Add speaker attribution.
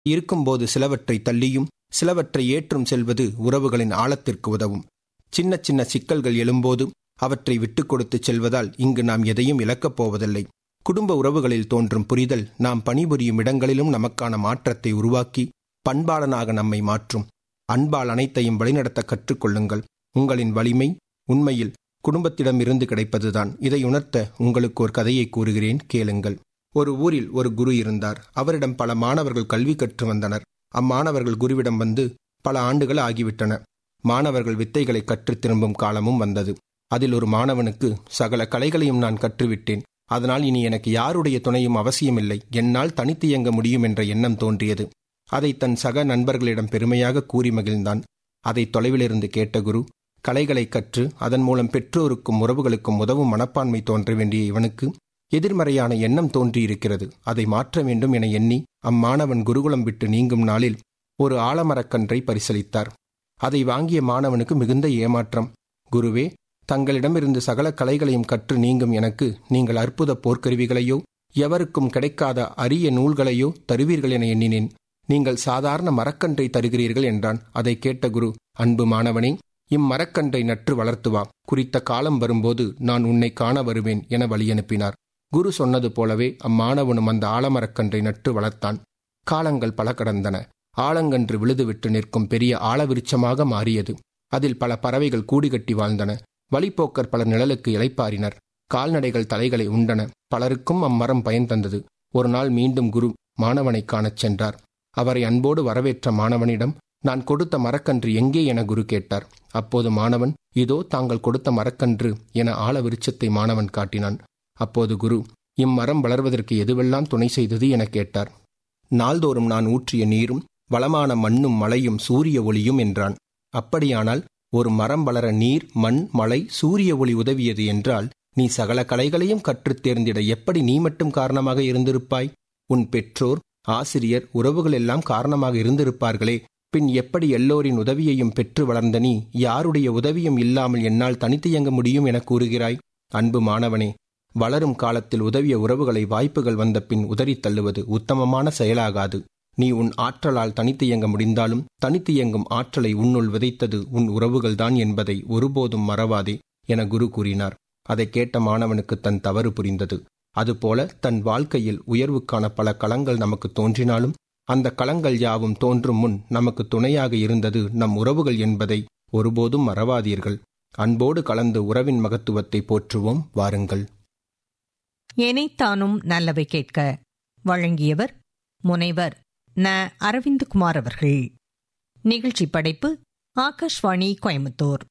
Speaker 1: இருக்கும்போது சிலவற்றை தள்ளியும் சிலவற்றை ஏற்றும் செல்வது உறவுகளின் ஆழத்திற்கு உதவும். சின்ன சின்ன சிக்கல்கள் எழும்போது அவற்றை விட்டுக் கொடுத்து செல்வதால் இங்கு நாம் எதையும் இழக்கப் போவதில்லை. குடும்ப உறவுகளில் தோன்றும் புரிதல் நாம் பணிபுரியும் இடங்களிலும் நமக்கான மாற்றத்தை உருவாக்கி பண்பாளனாக நம்மை மாற்றும். அன்பால் அனைத்தையும் வழிநடத்த கற்றுக்கொள்ளுங்கள். உங்களின் வலிமை உண்மையில் குடும்பத்திடமிருந்து கிடைப்பதுதான். இதை உணர்த்த உங்களுக்கு ஒரு கதையை கூறுகிறேன், கேளுங்கள். ஒரு ஊரில் ஒரு குரு இருந்தார். அவரிடம் பல மாணவர்கள் கல்வி கற்று வந்தனர். அம்மாணவர்கள் குருவிடம் வந்து பல ஆண்டுகள் ஆகிவிட்டன. மாணவர்கள் வித்தைகளை கற்று திரும்பும் காலமும் வந்தது. அதில் ஒரு மாணவனுக்கு சகல கலைகளையும் நான் கற்றுவிட்டேன், அதனால் இனி எனக்கு யாருடைய துணையும் அவசியமில்லை, என்னால் தனித்து இயங்க முடியும் என்ற எண்ணம் தோன்றியது. அதை தன் சக நண்பர்களிடம் பெருமையாக கூறி மகிழ்ந்தான். அதை தொலைவிலிருந்து கேட்ட குரு, கலைகளை கற்று அதன் மூலம் பெற்றோருக்கும் உறவுகளுக்கும் உதவும் மனப்பான்மை தோன்ற வேண்டிய இவனுக்கு எதிர்மறையான எண்ணம் தோன்றியிருக்கிறது. அதை மாற்ற வேண்டும் என எண்ணி அம்மாணவன் குருகுலம் விட்டு நீங்கும் நாளில் ஒரு ஆலமரக்கன்றை பரிசளித்தார். அதை வாங்கிய மாணவனுக்கு மிகுந்த ஏமாற்றம். குருவே, தங்களிடமிருந்து சகல கலைகளையும் கற்று நீங்கும் எனக்கு நீங்கள் அற்புத போர்க்கருவிகளையோ எவருக்கும் கிடைக்காத அரிய நூல்களையோ தருவீர்கள் என எண்ணினேன். நீங்கள் சாதாரண மரக்கன்றை தருகிறீர்கள் என்றான். அதை கேட்ட குரு, அன்பு மாணவனே, இம்மரக்கன்றை நற்று வளர்த்து வா. குறித்த காலம் வரும்போது நான் உன்னை காண வருவேன் என வழியனுப்பினார். குரு சொன்னது போலவே அம்மாணவனும் அந்த ஆலமரக்கன்றை நட்டு வளர்த்தான். காலங்கள் பல கடந்தன. ஆலங்கன்று விழுதுவிட்டு நிற்கும் பெரிய ஆலவிருட்சமாக மாறியது. அதில் பல பறவைகள் கூடிகட்டி வாழ்ந்தன. வழிப்போக்கர் பலர் நிழலுக்கு இளைப்பாறினர். கால்நடைகள் தலைகளை உண்டன. பலருக்கும் அம்மரம் பயன் தந்தது. ஒரு நாள் மீண்டும் குரு மாணவனை காணச் சென்றார். அவரை அன்போடு வரவேற்ற மாணவனிடம், நான் கொடுத்த மரக்கன்று எங்கே என குரு கேட்டார். அப்போது மாணவன், இதோ தாங்கள் கொடுத்த மரக்கன்று என ஆலவிருட்சத்தை மாணவன் காட்டினான். அப்போது குரு, இம்மரம் வளர்வதற்கு எதுவெல்லாம் துணை செய்தது என கேட்டார். நாள்தோறும் நான் ஊற்றிய நீரும் வளமான மண்ணும் மழையும் சூரிய ஒளியும் என்றான். அப்படியானால் ஒரு மரம் வளர நீர், மண், மழை, சூரிய ஒளி உதவியது என்றால் நீ சகல கலைகளையும் கற்றுத் தேர்ந்திட எப்படி நீ மட்டும் காரணமாக இருந்திருப்பாய்? உன் பெற்றோர், ஆசிரியர், உறவுகள் எல்லாம் காரணமாக இருந்திருப்பார்களே. பின் எப்படி எல்லோரின் உதவியையும் பெற்று வளர்ந்த நீ யாருடைய உதவியும் இல்லாமல் என்னால் தனித்து இயங்க முடியும் என கூறுகிறாய்? அன்பு மாணவனே, வளரும் காலத்தில் உதவிய உறவுகளை வாய்ப்புகள் வந்த பின் உதறித் தள்ளுவது உத்தமமான செயலாகாது. நீ உன் ஆற்றலால் தனித்து இயங்க முடிந்தாலும் தனித்து இயங்கும் ஆற்றலை உன்னுள் விதைத்தது உன் உறவுகள்தான் என்பதை ஒருபோதும் மறவாதே என குரு கூறினார். அதை கேட்ட மாணவனுக்கு தன் தவறு புரிந்தது. அதுபோல தன் வாழ்க்கையில் உயர்வுக்கான பல களங்கள் நமக்கு தோன்றினாலும் அந்த களங்கள் யாவும் தோன்றும் முன் நமக்கு துணையாக இருந்தது நம் உறவுகள் என்பதை ஒருபோதும் மறவாதீர்கள். அன்போடு கலந்து உறவின் மகத்துவத்தை போற்றுவோம், வாருங்கள்.
Speaker 2: எனைத்தானும் நல்லவை கேட்க வழங்கியவர் முனைவர் ந. அரவிந்த்குமார் அவர்கள். நிகழ்ச்சி படைப்பு ஆகாஷ்வாணி கோயம்புத்தூர்.